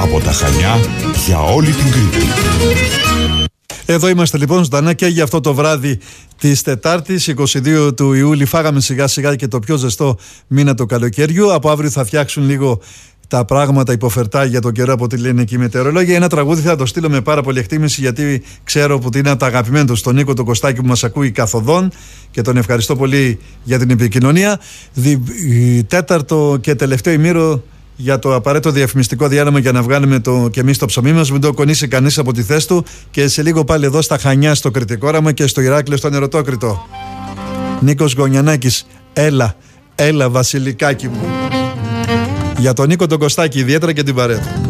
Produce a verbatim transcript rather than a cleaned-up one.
Από τα Χανιά για όλη την Κρήτη. Εδώ είμαστε λοιπόν ζωντανά και για αυτό το βράδυ της Τετάρτης, εικοστή δεύτερη του Ιούλη. Φάγαμε σιγά σιγά και το πιο ζεστό μήνα του καλοκαιριού. Από αύριο θα φτιάξουν λίγο τα πράγματα υποφερτά για τον καιρό από τη ελληνική μετεωρολόγια. Ένα τραγούδι θα το στείλω με πάρα πολύ εκτίμηση, γιατί ξέρω ότι είναι από τα αγαπημένα του, στον Νίκο τον Κωστάκη που μας ακούει καθοδόν και τον ευχαριστώ πολύ για την επικοινωνία. Δι, τέταρτο και τελευταίο ημίρο για το απαραίτητο διαφημιστικό διάλειμμα για να βγάλουμε το, και εμείς το ψωμί μας, μην το κονίσει κανείς από τη θέση του, και σε λίγο πάλι εδώ στα Χανιά στο Κρητικό Όραμα και στο Ηράκλειο στον Ερωτόκριτο. Νίκος Γωνιανάκης, έλα, έλα βασιλικάκι μου. Για τον Νίκο τον Κωστάκη ιδιαίτερα και την παρέα του.